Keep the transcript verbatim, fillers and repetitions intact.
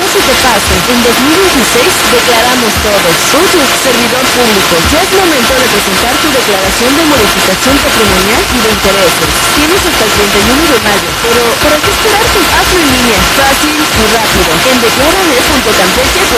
se te pase. En dos mil dieciséis declaramos todos. Oye, servidor público, ya es momento de presentar tu declaración de modificación patrimonial y de intereses. Tienes hasta el treinta y uno de mayo, pero ¿para qué esperarte? Hazlo en línea, fácil y rápido. En declarame punto campeche punto